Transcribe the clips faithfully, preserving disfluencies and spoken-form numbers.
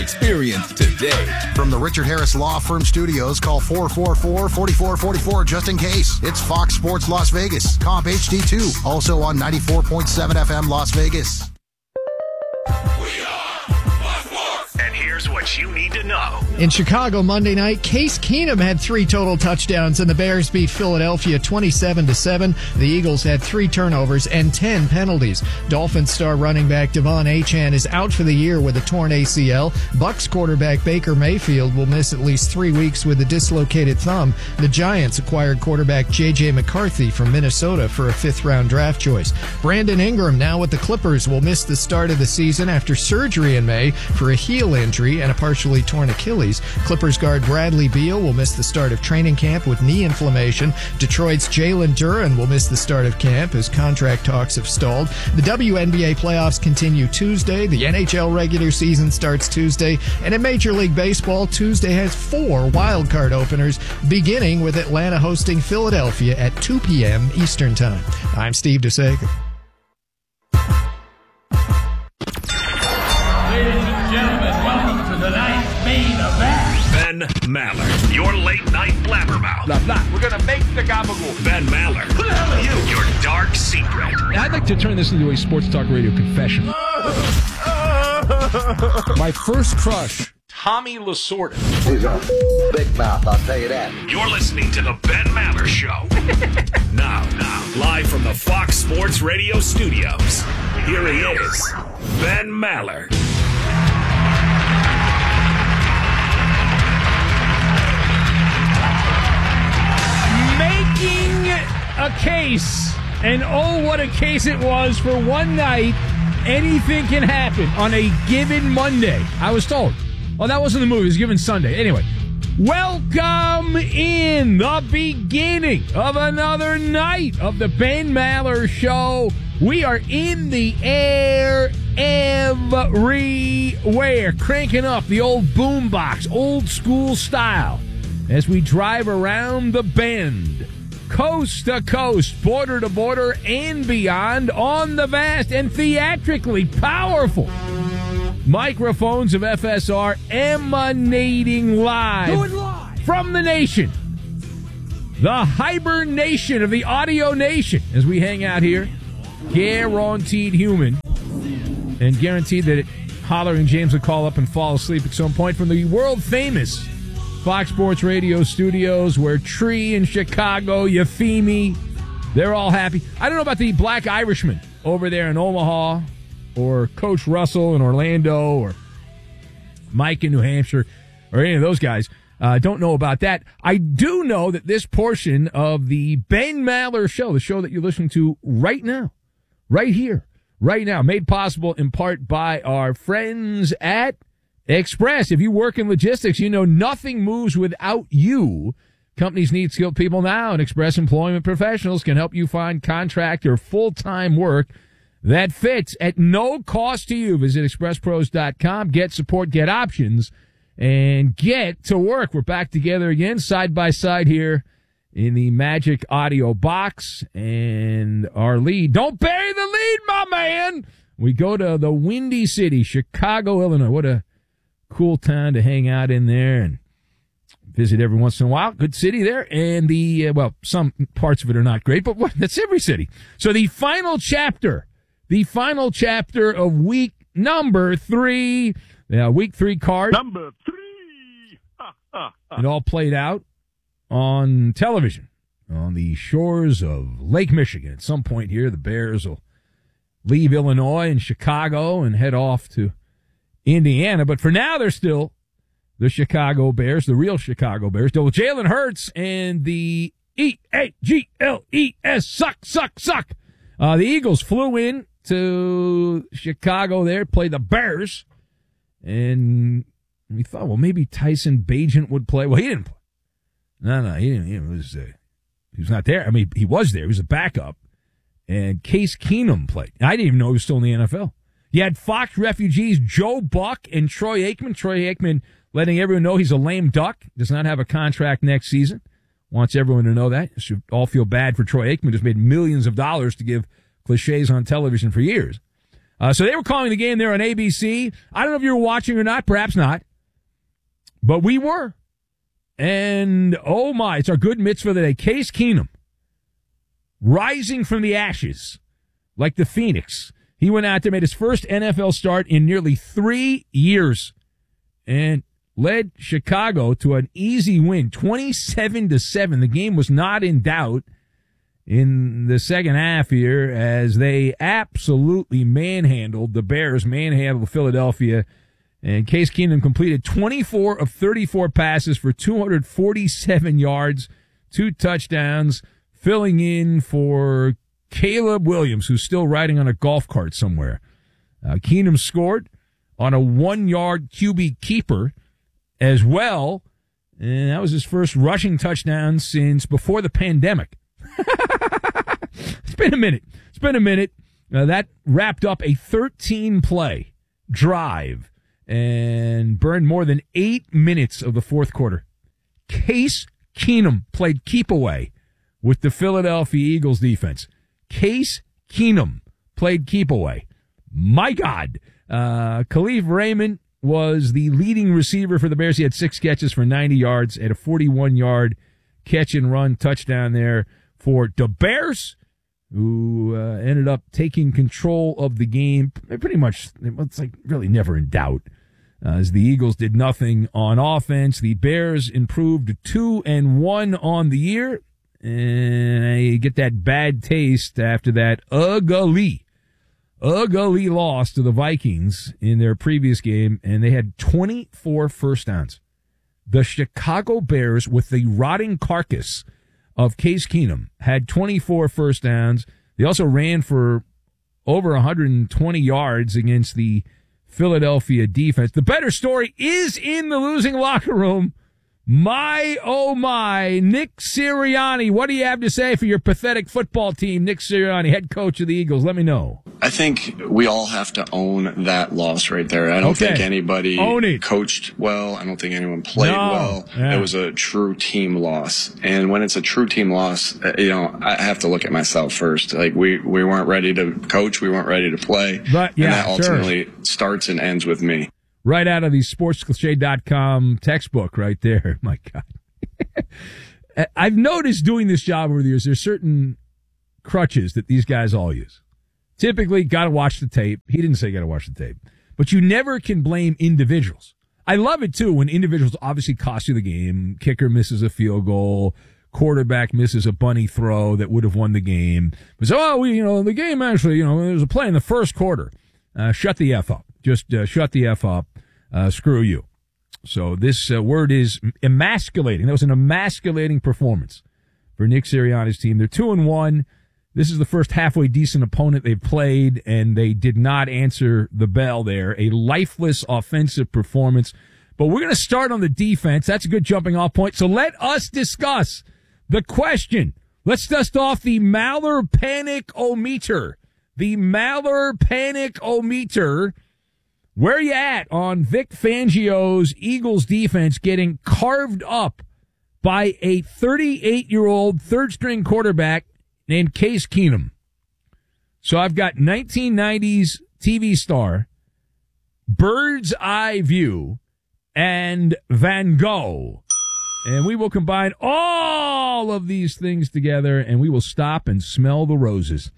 Experience today. From the Richard Harris Law Firm Studios, call four four four, four four four four just in case. It's Fox Sports Las Vegas, Comp H D two, also on ninety-four point seven F M Las Vegas. We are Las Sports. And here's what you need to know. In Chicago Monday night, Case Keenum had three total touchdowns, and the Bears beat Philadelphia twenty-seven to seven. The Eagles had three turnovers and ten penalties. Dolphins star running back Devon Achane is out for the year with a torn A C L. Bucs quarterback Baker Mayfield will miss at least three weeks with a dislocated thumb. The Giants acquired quarterback J J McCarthy from Minnesota for a fifth-round draft choice. Brandon Ingram, now with the Clippers, will miss the start of the season after surgery in May for a heel injury and a partially torn Achilles. Clippers guard Bradley Beal will miss the start of training camp with knee inflammation. Detroit's Jalen Duren will miss the start of camp as contract talks have stalled. The W N B A playoffs continue Tuesday. The N H L regular season starts Tuesday. And in Major League Baseball, Tuesday has four wild card openers, beginning with Atlanta hosting Philadelphia at two p.m. Eastern Time. I'm Steve DeSega. Ladies and gentlemen, welcome to the night's main event. Ben Maller, your late night blabbermouth. Blah, blah. We're going to make the gabagool. Ben Maller, who the hell are you? Your dark secret. I'd like to turn this into a sports talk radio confession. My first crush, Tommy Lasorda. He's a big mouth, I'll tell you that. You're listening to the Ben Maller Show. now, now, live from the Fox Sports Radio studios, here he is, Ben Maller. making a case, and oh, what a case it was for one night. Anything can happen on a given Monday, I was told. Oh, that wasn't the movie. It was given Sunday. Anyway, welcome in the beginning of another night of the Ben Maller Show. We are in the air everywhere, cranking up the old boombox, old school style, as we drive around the bend, coast to coast, border to border, and beyond on the vast and theatrically powerful microphones of F S R, emanating live, Do it live from the nation, the hibernation of the audio nation, as we hang out here, guaranteed human, and guaranteed that it, Hollering James would call up and fall asleep at some point from the world-famous Fox Sports Radio studios, where Tree in Chicago, Euphemie, they're all happy. I don't know about the Black Irishman over there in Omaha, or Coach Russell in Orlando, or Mike in New Hampshire, or any of those guys. I uh, don't know about that. I do know that this portion of the Ben Maller Show, the show that you're listening to right now, right here, right now, made possible in part by our friends at Express. If you work in logistics, you know nothing moves without you. Companies need skilled people now, and Express Employment Professionals can help you find contract or full-time work that fits at no cost to you. Visit express pros dot com, get support, get options, and get to work. We're back together again, side by side here in the Magic Audio Box, and our lead. Don't bury the lead, my man! We go to the Windy City, Chicago, Illinois. What a cool town to hang out in there and visit every once in a while. Good city there. And the, uh, well, some parts of it are not great, but what, that's every city. So the final chapter, the final chapter of week number three, uh, week three card. Number three. It all played out on television on the shores of Lake Michigan. At some point here, the Bears will leave Illinois and Chicago and head off to Indiana, but for now they're still the Chicago Bears, the real Chicago Bears. Well, Jalen Hurts and the E A G L E S, suck, suck, suck. Uh, the Eagles flew in to Chicago there, play the Bears, and we thought, well, maybe Tyson Bagent would play. Well, he didn't play. No, no, he didn't. He was, uh, he was not there. I mean, he was there. He was a backup, and Case Keenum played. I didn't even know he was still in the N F L. You had Fox refugees Joe Buck and Troy Aikman. Troy Aikman letting everyone know he's a lame duck, does not have a contract next season. Wants everyone to know that. Should all feel bad for Troy Aikman, who's made millions of dollars to give cliches on television for years. Uh, so they were calling the game there on A B C. I don't know if you were watching or not, perhaps not. But we were. And, oh my, it's our good mitzvah of the day. Case Keenum, rising from the ashes like the Phoenix. He went out there, made his first N F L start in nearly three years, and led Chicago to an easy win, twenty-seven to seven. The game was not in doubt in the second half here as they absolutely manhandled the Bears, manhandled Philadelphia. And Case Keenum completed twenty-four of thirty-four passes for two hundred forty-seven yards, two touchdowns, filling in for Caleb Williams, who's still riding on a golf cart somewhere. Uh, Keenum scored on a one-yard Q B keeper as well, and that was his first rushing touchdown since before the pandemic. It's been a minute. It's been a minute. Uh, that wrapped up a thirteen-play drive and burned more than eight minutes of the fourth quarter. Case Keenum played keep away with the Philadelphia Eagles defense. Case Keenum played keep away. My God. Uh, Khalif Raymond was the leading receiver for the Bears. He had six catches for ninety yards at a forty-one-yard catch and run touchdown there for the Bears, who uh, ended up taking control of the game. Pretty much, it's like really never in doubt. Uh, as the Eagles did nothing on offense, the Bears improved to two and one on the year, and I get that bad taste after that ugly, ugly loss to the Vikings in their previous game, and they had twenty-four first downs. The Chicago Bears, with the rotting carcass of Case Keenum, had twenty-four first downs. They also ran for over one hundred twenty yards against the Philadelphia defense. The better story is in the losing locker room. My, oh my, Nick Sirianni. What do you have to say for your pathetic football team, Nick Sirianni, head coach of the Eagles? Let me know. I think we all have to own that loss right there. I don't Okay. think anybody Own it. coached well. I don't think anyone played No. well. Yeah. It was a true team loss. And when it's a true team loss, uh, you know, I have to look at myself first. Like, we, we weren't ready to coach. We weren't ready to play. But, yeah, and that sure. ultimately starts and ends with me. Right out of the sports cliche dot com textbook right there. My God. I've noticed doing this job over the years, there's certain crutches that these guys all use. Typically, got to watch the tape. He didn't say got to watch the tape. But you never can blame individuals. I love it, too, when individuals obviously cost you the game. Kicker misses a field goal. Quarterback misses a bunny throw that would have won the game. But so, oh, we, you know, the game actually, you know, there was a play in the first quarter. Uh, shut the F up. Just uh, shut the F up. Uh, screw you. So this uh, word is emasculating. That was an emasculating performance for Nick Sirianni's team. They're two and one. This is the first halfway decent opponent they've played, and they did not answer the bell there. A lifeless offensive performance. But we're going to start on the defense. That's a good jumping off point. So let us discuss the question. Let's dust off the Maller Panic-O-Meter. The Maller Panic-O-Meter. Where are you at on Vic Fangio's Eagles defense getting carved up by a thirty-eight-year-old third-string quarterback named Case Keenum? So I've got nineteen nineties T V star, Bird's Eye View, and Van Gogh. And we will combine all of these things together, and we will stop and smell the roses.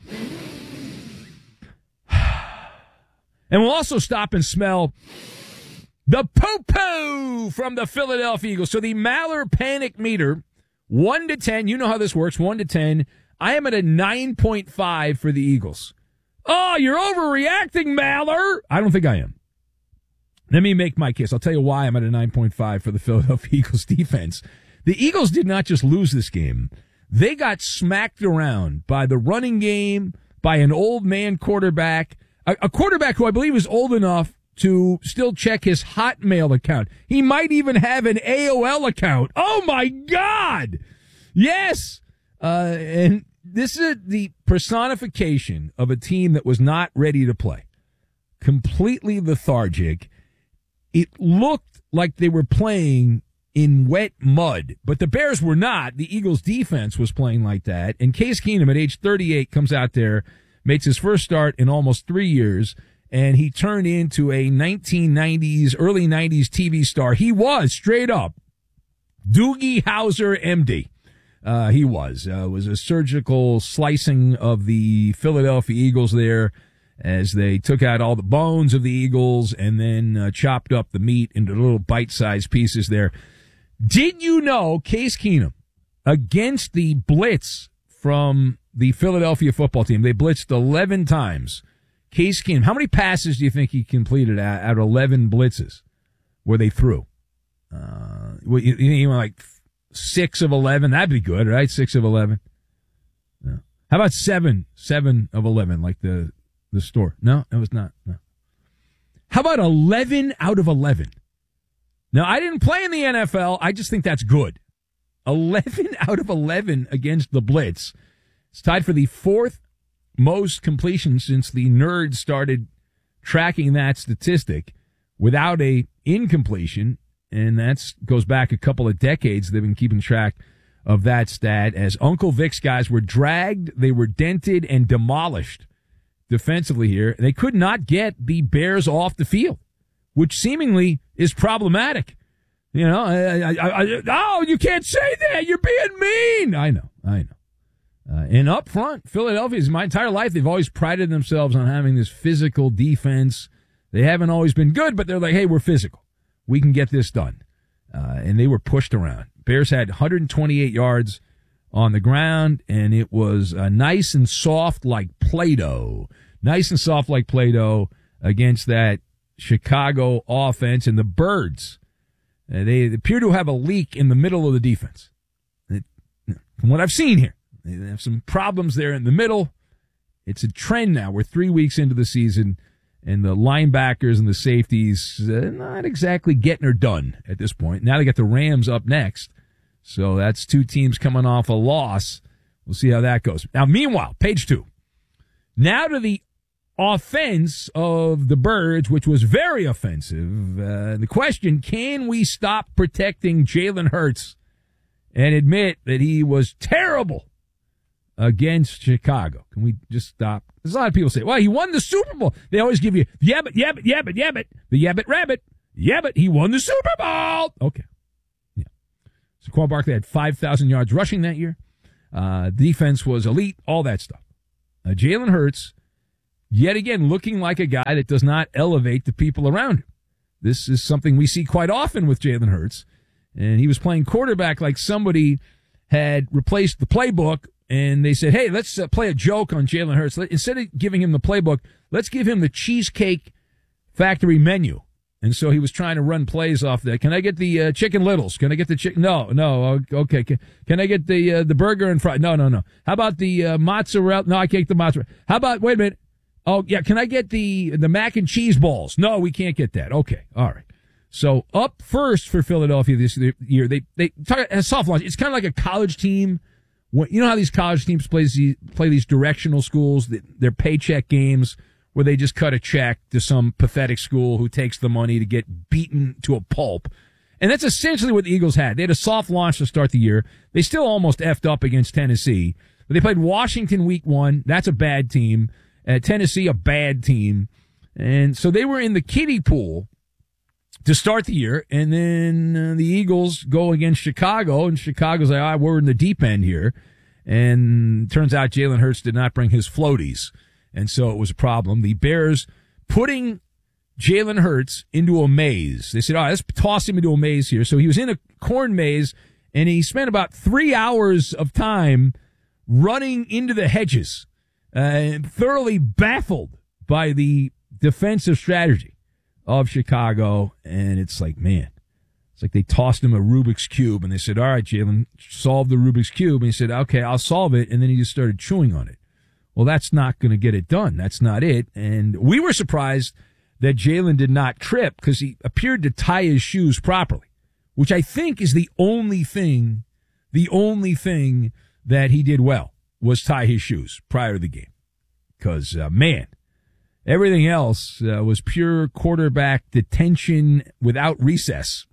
And we'll also stop and smell the poo-poo from the Philadelphia Eagles. So the Maller Panic Meter, one to ten. You know how this works, one to ten. I am at a nine point five for the Eagles. Oh, you're overreacting, Maller. I don't think I am. Let me make my case. I'll tell you why I'm at a nine point five for the Philadelphia Eagles defense. The Eagles did not just lose this game. They got smacked around by the running game, by an old man quarterback, a, a quarterback who I believe is old enough to still check his Hotmail account. He might even have an A O L account. Oh, my God. Yes. Uh, and this is the personification of a team that was not ready to play. Completely lethargic. It looked like they were playing in wet mud, but the Bears were not. The Eagles defense was playing like that. And Case Keenum at age thirty-eight comes out there, makes his first start in almost three years, and he turned into a nineteen nineties, early nineties T V star. He was, straight up, Doogie Howser, M D. Uh, he was. Uh, was a surgical slicing of the Philadelphia Eagles there as they took out all the bones of the Eagles and then uh, chopped up the meat into little bite-sized pieces there. Did you know Case Keenum, against the blitz from the Philadelphia football team, they blitzed eleven times. Case Keenum, how many passes do you think he completed out of eleven blitzes where they threw? Uh, you, you know, like six of eleven. That'd be good, right? Six of eleven. No. How about seven? Seven of eleven, like the the store. No, it was not. No. How about eleven out of eleven? Now, I didn't play in the N F L. I just think that's good. eleven out of eleven against the blitz. It's tied for the fourth most completions since the Nerds started tracking that statistic without a incompletion. And that goes back a couple of decades. They've been keeping track of that stat as Uncle Vic's guys were dragged, they were dented and demolished defensively here. They could not get the Bears off the field, which seemingly is problematic. You know, I, I, I, oh, you can't say that. You're being mean. I know, I know. Uh, and up front, Philadelphia's my entire life, they've always prided themselves on having this physical defense. They haven't always been good, but they're like, hey, we're physical. We can get this done. Uh, and they were pushed around. Bears had one hundred twenty-eight yards on the ground, and it was uh, nice and soft like Play-Doh. Nice and soft like Play-Doh against that Chicago offense. And the Birds, uh, they appear to have a leak in the middle of the defense. It, from what I've seen here, they have some problems there in the middle. It's a trend now. We're three weeks into the season, and the linebackers and the safeties uh, not exactly getting her done at this point. Now they got the Rams up next. So that's two teams coming off a loss. We'll see how that goes. Now, meanwhile, page two. Now to the offense of the Birds, which was very offensive. Uh, the question, can we stop protecting Jalen Hurts and admit that he was terrible against Chicago? Can we just stop? There's a lot of people say, well, he won the Super Bowl. They always give you, yabbit, yabbit, yabbit, yabbit, the yabbit rabbit, yabbit, he won the Super Bowl. Okay. Yeah. Saquon Barkley had five thousand yards rushing that year. Uh, defense was elite, all that stuff. Uh, Jalen Hurts, yet again, looking like a guy that does not elevate the people around him. This is something we see quite often with Jalen Hurts. And he was playing quarterback like somebody had replaced the playbook. And they said, hey, let's uh, play a joke on Jalen Hurts. Let, instead of giving him the playbook, let's give him the Cheesecake Factory menu. And so he was trying to run plays off that. Can I get the uh, chicken littles? Can I get the chicken? No, no. Okay. Can, can I get the uh, the burger and fries? No, no, no. How about the uh, mozzarella? No, I can't get the mozzarella. How about, wait a minute. Oh, yeah. Can I get the the mac and cheese balls? No, we can't get that. Okay. All right. So up first for Philadelphia this year, they, they talk a soft launch. It's kind of like a college team. You know how these college teams play these, play these directional schools, their paycheck games, where they just cut a check to some pathetic school who takes the money to get beaten to a pulp. And that's essentially what the Eagles had. They had a soft launch to start the year. They still almost effed up against Tennessee. But they played Washington week one. That's a bad team. Uh, Tennessee, a bad team. And so they were in the kiddie pool to start the year, and then uh, the Eagles go against Chicago, and Chicago's like, ah, we're in the deep end here. And turns out Jalen Hurts did not bring his floaties, and so it was a problem. The Bears putting Jalen Hurts into a maze. They said, all right, let's toss him into a maze here. So he was in a corn maze, and he spent about three hours of time running into the hedges, uh, thoroughly baffled by the defensive strategy of Chicago. And it's like, man, it's like they tossed him a Rubik's Cube and they said, all right, Jalen, solve the Rubik's Cube. And he said, okay, I'll solve it. And then he just started chewing on it. Well, that's not going to get it done. That's not it. And we were surprised that Jalen did not trip because he appeared to tie his shoes properly, which I think is the only thing, the only thing that he did well was tie his shoes prior to the game. Because, uh, man, everything else uh, was pure quarterback detention without recess.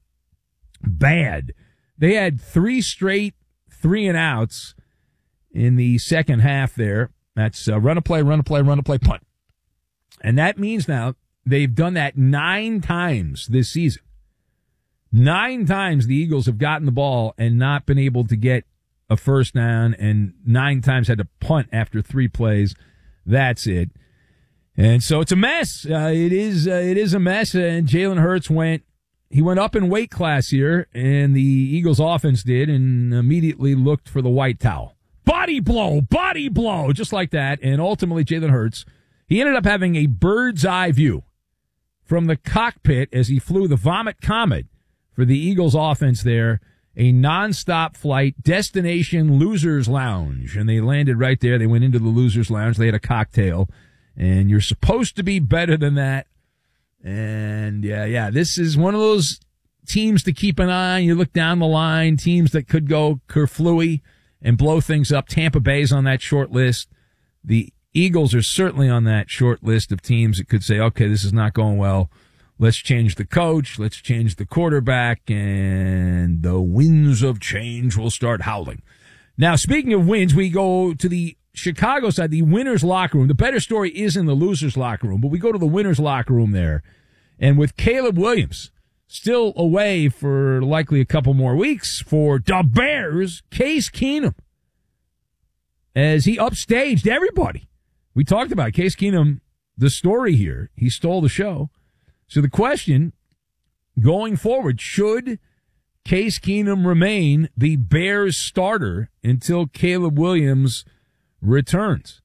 Bad. They had three straight three and outs in the second half there. That's uh, run a play, run a play, run a play, punt. And that means now they've done that nine times this season. Nine times the Eagles have gotten the ball and not been able to get a first down, and nine times had to punt after three plays. That's it. And so it's a mess. Uh, it is uh, it is a mess. And Jalen Hurts went he went up in weight class here, and the Eagles offense did, and immediately looked for the white towel. Body blow, body blow, just like that. And ultimately, Jalen Hurts, he ended up having a bird's eye view from the cockpit as he flew the Vomit Comet for the Eagles offense there. A nonstop flight, destination Losers Lounge. And they landed right there. They went into the Losers Lounge. They had a cocktail. And you're supposed to be better than that. And, yeah, yeah, this is one of those teams to keep an eye on. You look down the line, teams that could go kerflooey and blow things up. Tampa Bay's on that short list. The Eagles are certainly on that short list of teams that could say, okay, this is not going well. Let's change the coach. Let's change the quarterback, and the winds of change will start howling. Now, speaking of wins, we go to the Chicago side, the winners' locker room. The better story is in the losers' locker room, but we go to the winners' locker room there. And with Caleb Williams still away for likely a couple more weeks for the Bears, Case Keenum, as he upstaged everybody. We talked about Case Keenum, the story here. He stole the show. So the question going forward, should Case Keenum remain the Bears starter until Caleb Williams returns?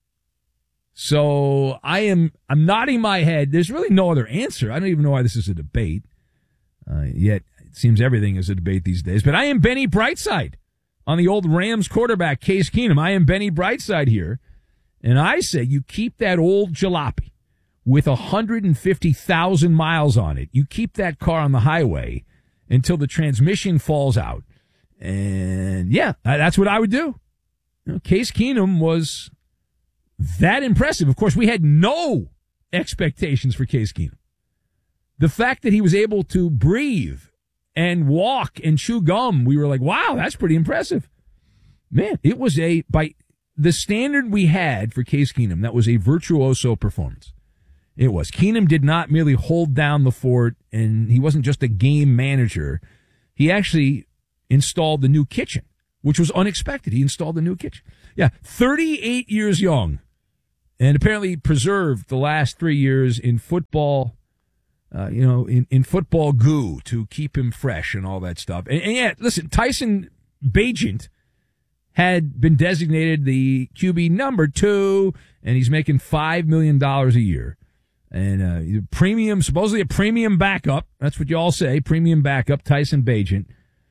So I am, I'm nodding my head. There's really no other answer. I don't even know why this is a debate. Uh, yet it seems everything is a debate these days. But I am Benny Brightside on the old Rams quarterback, Case Keenum. I am Benny Brightside here. And I say you keep that old jalopy with one hundred fifty thousand miles on it. You keep that car on the highway until the transmission falls out. And, yeah, that's what I would do. You know, Case Keenum was that impressive. Of course, we had no expectations for Case Keenum. The fact that he was able to breathe and walk and chew gum, we were like, wow, that's pretty impressive. Man, it was a, by the standard we had for Case Keenum, that was a virtuoso performance. It was. Keenum did not merely hold down the fort, and he wasn't just a game manager. He actually installed the new kitchen, which was unexpected. He installed the new kitchen. Yeah, thirty-eight years young, and apparently preserved the last three years in football, uh, you know, in, in football goo to keep him fresh and all that stuff. And, and yeah, listen, Tyson Bagent had been designated the Q B number two, and he's making five million dollars a year. And uh, premium, supposedly a premium backup. That's what you all say, premium backup, Tyson Bagent.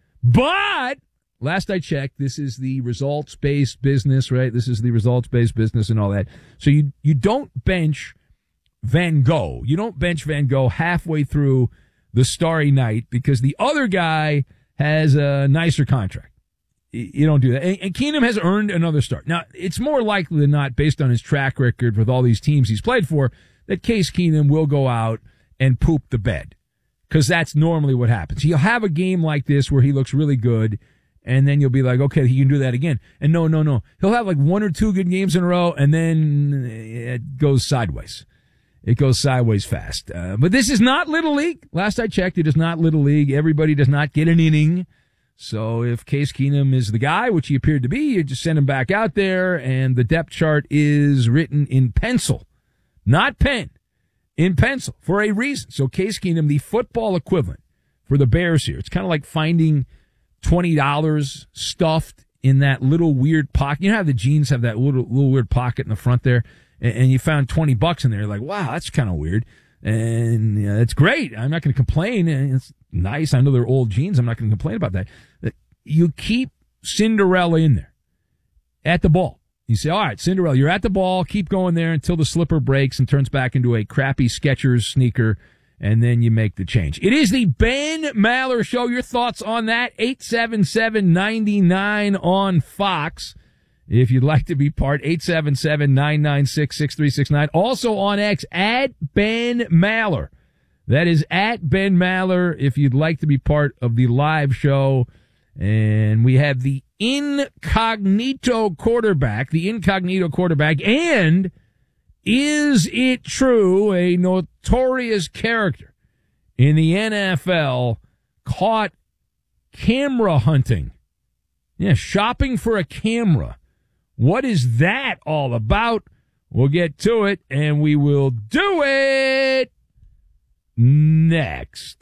But last I checked, this is the results-based business, right? This is the results-based business and all that. So you you don't bench Van Gogh. You don't bench Van Gogh halfway through the Starry Night because the other guy has a nicer contract. You don't do that. And, and Keenum has earned another start. Now, it's more likely than not, based on his track record with all these teams he's played for, that Case Keenum will go out and poop the bed. Because that's normally what happens. He'll have a game like this where he looks really good, and then you'll be like, okay, he can do that again. And no, no, no. He'll have like one or two good games in a row, and then it goes sideways. It goes sideways fast. Uh, but this is not Little League. Last I checked, it is not Little League. Everybody does not get an inning. So if Case Keenum is the guy, which he appeared to be, you just send him back out there, and the depth chart is written in pencil. Not pen, in pencil, for a reason. So Case Keenum, the football equivalent for the Bears here. It's kind of like finding twenty dollars stuffed in that little weird pocket. You know how the jeans have that little little weird pocket in the front there? And, and you found twenty bucks in there. You're like, wow, that's kind of weird. And you know, it's great. I'm not going to complain. It's nice. I know they're old jeans. I'm not going to complain about that. You keep Cinderella in there at the ball. You say, all right, Cinderella, you're at the ball. Keep going there until the slipper breaks and turns back into a crappy Skechers sneaker, and then you make the change. It is the Ben Maller Show. Your thoughts on that? eight seven seven, nine nine on Fox. If you'd like to be part, eight seven seven, nine nine six, six three six nine. Also on X, at Ben Maller. That is at Ben Maller if you'd like to be part of the live show. And we have the incognito quarterback, the incognito quarterback, and Is it true a notorious character in the N F L caught camera hunting? Yeah, shopping for a camera. What is that all about? We'll get to it, and we will do it next.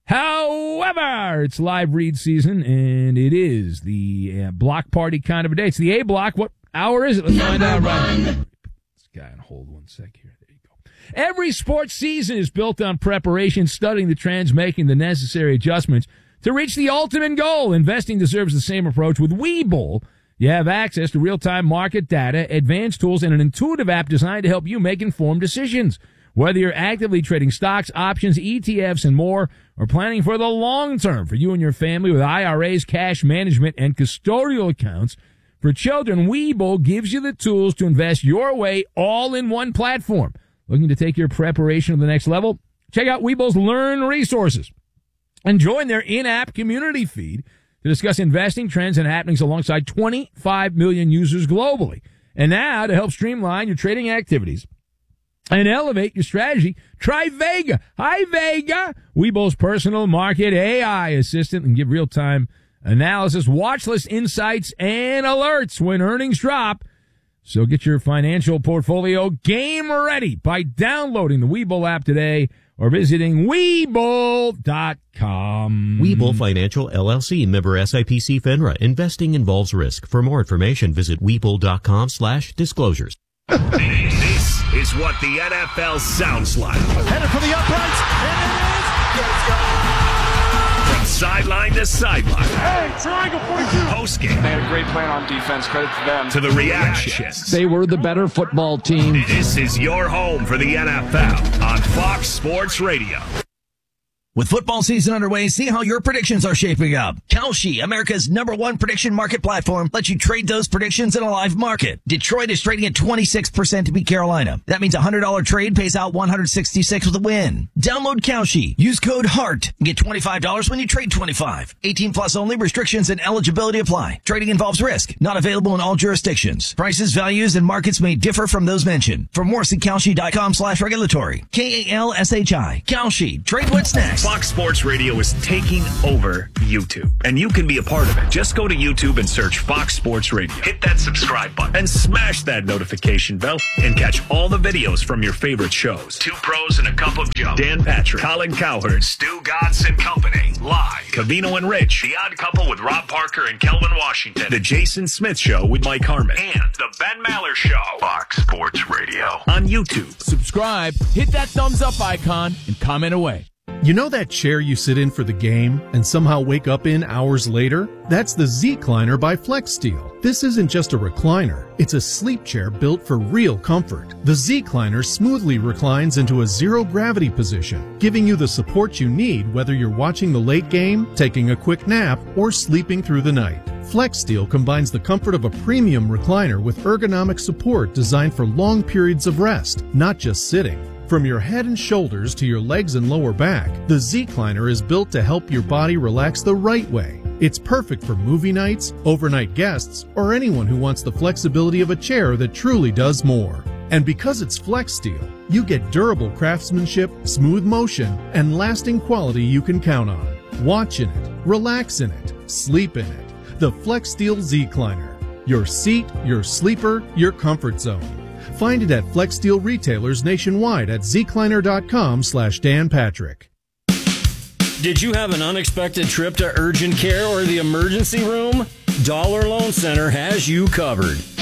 However, it's live read season, and it is the uh, block party kind of a day. It's the A block. What hour is it? Let's find out right now. This guy on hold one sec here. There you go. Every sports season is built on preparation, studying the trends, making the necessary adjustments to reach the ultimate goal. Investing deserves the same approach. With Webull, you have access to real-time market data, advanced tools, and an intuitive app designed to help you make informed decisions. Whether you're actively trading stocks, options, E T Fs, and more, or planning for the long term for you and your family with I R As, cash management, and custodial accounts for children, Webull gives you the tools to invest your way all in one platform. Looking to take your preparation to the next level? Check out Webull's Learn resources and join their in-app community feed to discuss investing trends and happenings alongside twenty-five million users globally. And now, to help streamline your trading activities and elevate your strategy, try Vega. Hi, Vega. Webull's personal market A I assistant and give real-time analysis, watch list insights, and alerts when earnings drop. So get your financial portfolio game ready by downloading the Webull app today or visiting Webull dot com. Webull Financial, L L C, member S I P C FINRA. Investing involves risk. For more information, visit Webull dot com slash disclosures. This is what the N F L sounds like. Headed for the uprights, and it is. Let's go! From sideline to sideline. Hey, triangle forty-two. Postgame. They had a great plan on defense. Credit to them. To the reactions. They were the better football team. This is your home for the N F L on Fox Sports Radio. With football season underway, see how your predictions are shaping up. Kalshi, America's number one prediction market platform, lets you trade those predictions in a live market. Detroit is trading at twenty-six percent to beat Carolina. That means a one hundred dollars trade pays out one hundred sixty-six with a win. Download Kalshi. Use code HEART and get twenty-five dollars when you trade twenty-five. eighteen plus only. Restrictions and eligibility apply. Trading involves risk. Not available in all jurisdictions. Prices, values, and markets may differ from those mentioned. For more, see Kalshi dot com slash regulatory. K A L S H I. Kalshi. Trade what's next. Fox Sports Radio is taking over YouTube, and you can be a part of it. Just go to YouTube and search Fox Sports Radio. Hit that subscribe button and smash that notification bell and catch all the videos from your favorite shows. Two Pros and a Cup of Joe. Dan Patrick, Colin Cowherd, Stu Gatz and Company. Live. Cavino and Rich. The Odd Couple with Rob Parker and Kelvin Washington. The Jason Smith Show with Mike Harmon. And The Ben Maller Show. Fox Sports Radio. On YouTube. Subscribe, hit that thumbs up icon, and comment away. You know that chair you sit in for the game and somehow wake up in hours later? That's the Z-Cliner by FlexSteel. This isn't just a recliner. It's a sleep chair built for real comfort. The Z-Cliner smoothly reclines into a zero-gravity position, giving you the support you need whether you're watching the late game, taking a quick nap, or sleeping through the night. FlexSteel combines the comfort of a premium recliner with ergonomic support designed for long periods of rest, not just sitting. From your head and shoulders to your legs and lower back, the Z-Cliner is built to help your body relax the right way. It's perfect for movie nights, overnight guests, or anyone who wants the flexibility of a chair that truly does more. And because it's FlexSteel, you get durable craftsmanship, smooth motion, and lasting quality you can count on. Watch in it, relax in it, sleep in it. The FlexSteel Z-Cliner. Your seat, your sleeper, your comfort zone. Find it at FlexSteel retailers nationwide at zcliner dot com slash Dan Patrick. Did you have an unexpected trip to urgent care or the emergency room? Dollar Loan Center has you covered.